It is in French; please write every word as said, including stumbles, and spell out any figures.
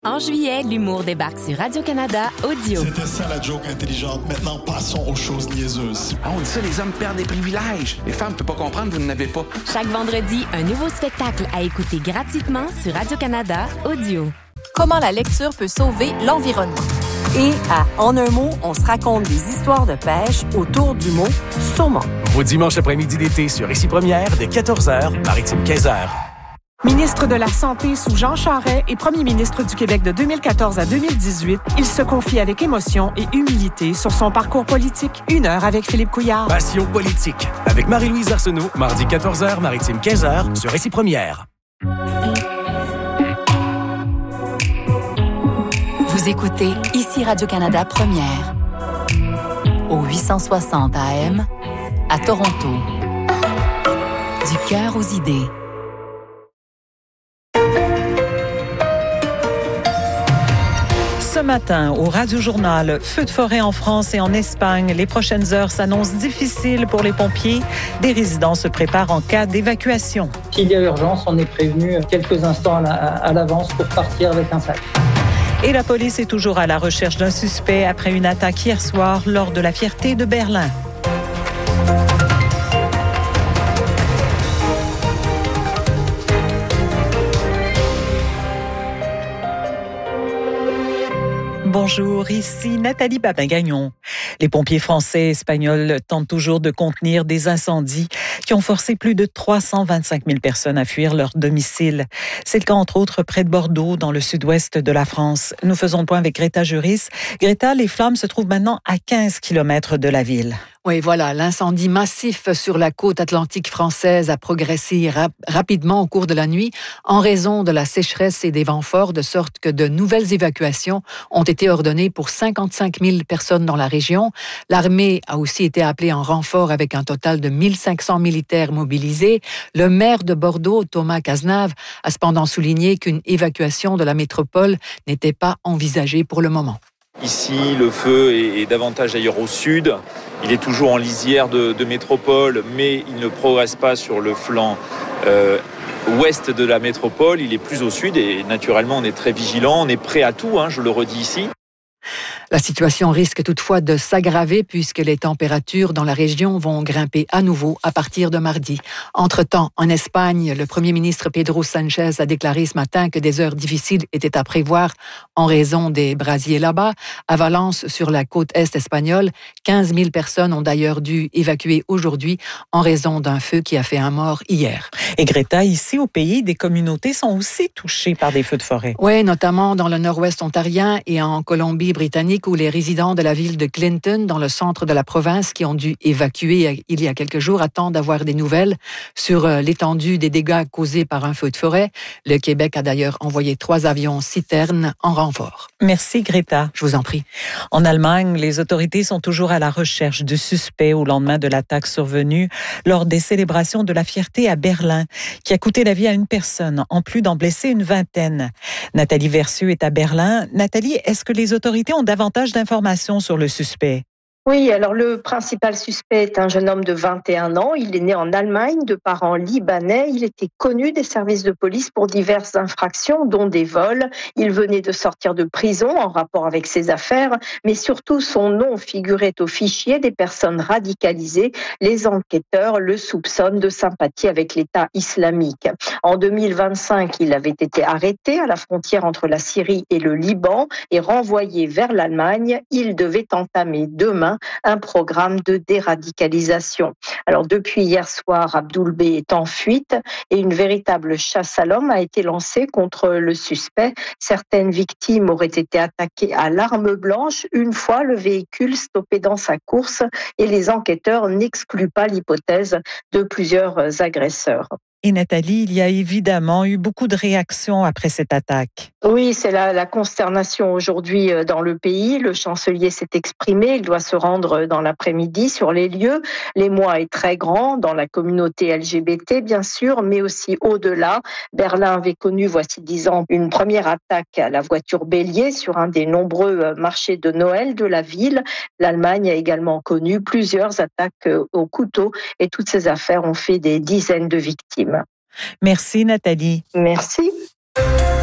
En juillet, l'humour débarque sur Radio-Canada Audio. C'était ça la joke intelligente. Maintenant, passons aux choses niaiseuses. Ah, on dit ça, les hommes perdent des privilèges. Les femmes ne peuvent pas comprendre, vous n'avez pas. Chaque vendredi, un nouveau spectacle à écouter gratuitement sur Radio-Canada Audio. Comment la lecture peut sauver l'environnement. Et à En un mot, on se raconte des histoires de pêche autour du mot « saumon ». Vos dimanches après-midi d'été sur Ici Première, dès quatorze heures, Maritime quinze heures. Ministre de la Santé sous Jean Charest et premier ministre du Québec de deux mille quatorze à deux mille dix-huit, il se confie avec émotion et humilité sur son parcours politique. Une heure avec Philippe Couillard. Passion politique. Avec Marie-Louise Arsenault, mardi quatorze heures, Maritime quinze heures, sur Ici Première. Vous écoutez Ici Radio-Canada Première. Au huit cent soixante A M, à Toronto. Du cœur aux idées. Ce matin, au Radio-Journal, feu de forêt en France et en Espagne. Les prochaines heures s'annoncent difficiles pour les pompiers. Des résidents se préparent en cas d'évacuation. S'il y a urgence, on est prévenu quelques instants à, la, à l'avance pour partir avec un sac. Et la police est toujours à la recherche d'un suspect après une attaque hier soir lors de la Fierté de Berlin. Bonjour, ici Nathalie Babin-Gagnon. Les pompiers français et espagnols tentent toujours de contenir des incendies qui ont forcé plus de trois cent vingt-cinq mille personnes à fuir leur domicile. C'est le cas, entre autres, près de Bordeaux, dans le sud-ouest de la France. Nous faisons le point avec Greta Juris. Greta, les flammes se trouvent maintenant à quinze kilomètres de la ville. Oui, voilà, l'incendie massif sur la côte atlantique française a progressé rap- rapidement au cours de la nuit en raison de la sécheresse et des vents forts, de sorte que de nouvelles évacuations ont été ordonnées pour cinquante-cinq mille personnes dans la région. L'armée a aussi été appelée en renfort avec un total de mille cinq cents militaires mobilisés. Le maire de Bordeaux, Thomas Cazenave, a cependant souligné qu'une évacuation de la métropole n'était pas envisagée pour le moment. Ici, le feu est, est davantage ailleurs au sud. Il est toujours en lisière de, de métropole, mais il ne progresse pas sur le flanc euh, ouest de la métropole. Il est plus au sud et naturellement, on est très vigilant. On est prêt à tout, hein, je le redis ici. La situation risque toutefois de s'aggraver puisque les températures dans la région vont grimper à nouveau à partir de mardi. Entre-temps, en Espagne, le premier ministre Pedro Sánchez a déclaré ce matin que des heures difficiles étaient à prévoir en raison des brasiers là-bas. À Valence, sur la côte est espagnole, quinze mille personnes ont d'ailleurs dû évacuer aujourd'hui en raison d'un feu qui a fait un mort hier. Et Greta, ici au pays, des communautés sont aussi touchées par des feux de forêt. Oui, notamment dans le nord-ouest ontarien et en Colombie-Britannique, où les résidents de la ville de Clinton, dans le centre de la province, qui ont dû évacuer il y a quelques jours, attendent d'avoir des nouvelles sur l'étendue des dégâts causés par un feu de forêt. Le Québec a d'ailleurs envoyé trois avions citernes en renfort. Merci Greta. Je vous en prie. En Allemagne, les autorités sont toujours à la recherche du suspect au lendemain de l'attaque survenue lors des célébrations de la Fierté à Berlin, qui a coûté la vie à une personne, en plus d'en blesser une vingtaine. Nathalie Versieux est à Berlin. Nathalie, est-ce que les autorités ont davantage d'informations sur le suspect? Oui, alors le principal suspect est un jeune homme de vingt et un ans. Il est né en Allemagne, de parents libanais. Il était connu des services de police pour diverses infractions, dont des vols. Il venait de sortir de prison en rapport avec ses affaires, mais surtout son nom figurait au fichier des personnes radicalisées. Les enquêteurs le soupçonnent de sympathie avec l'État islamique. En deux mille vingt-cinq, il avait été arrêté à la frontière entre la Syrie et le Liban et renvoyé vers l'Allemagne. Il devait entamer demain un programme de déradicalisation. Alors depuis hier soir, Abdoul B est en fuite et une véritable chasse à l'homme a été lancée contre le suspect. Certaines victimes auraient été attaquées à l'arme blanche une fois le véhicule stoppé dans sa course et les enquêteurs n'excluent pas l'hypothèse de plusieurs agresseurs. Et Nathalie, il y a évidemment eu beaucoup de réactions après cette attaque. Oui, c'est la, la consternation aujourd'hui dans le pays. Le chancelier s'est exprimé. Il doit se rendre dans l'après-midi sur les lieux. L'émoi est très grand dans la communauté L G B T, bien sûr, mais aussi au-delà. Berlin avait connu, voici dix ans, une première attaque à la voiture bélier sur un des nombreux marchés de Noël de la ville. L'Allemagne a également connu plusieurs attaques au couteau et toutes ces affaires ont fait des dizaines de victimes. Merci Nathalie. Merci.